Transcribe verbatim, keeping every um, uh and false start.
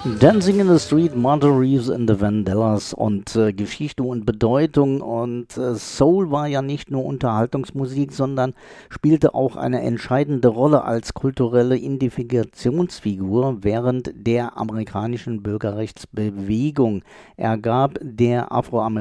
Dancing in the Street, Martha Reeves and the Vandellas und äh, Geschichte und Bedeutung und äh, Soul war ja nicht nur Unterhaltungsmusik, sondern spielte auch eine entscheidende Rolle als kulturelle Identifikationsfigur während der amerikanischen Bürgerrechtsbewegung. Er gab der afroamerikanischen